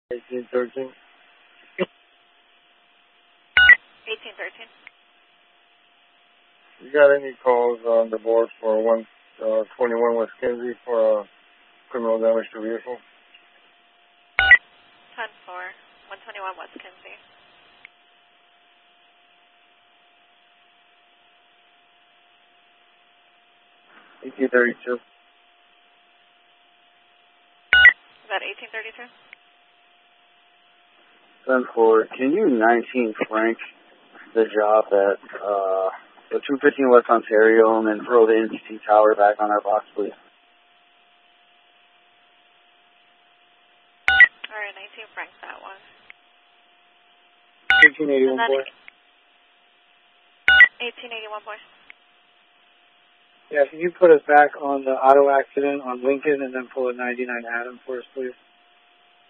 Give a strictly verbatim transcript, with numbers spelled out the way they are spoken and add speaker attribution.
Speaker 1: eighteen thirteen.
Speaker 2: eighteen thirteen.
Speaker 1: You got any calls on the board for one twenty-one West Kinsey for uh, criminal damage to vehicle?
Speaker 2: ten four, one twenty-one West Kinsey.
Speaker 1: eighteen thirty-two.
Speaker 2: Is that eighteen thirty-two?
Speaker 3: ten four, can you nineteen Frank the job at uh, the two fifteen West Ontario and then throw the N C T tower back on our box, please?
Speaker 2: All right, nineteen Frank, that one.
Speaker 1: eighteen eighty-one boy.
Speaker 2: eighteen eighty-one boy.
Speaker 4: Yeah, can you put us back on the auto accident on Lincoln and then pull a ninety-nine Adam for us, please?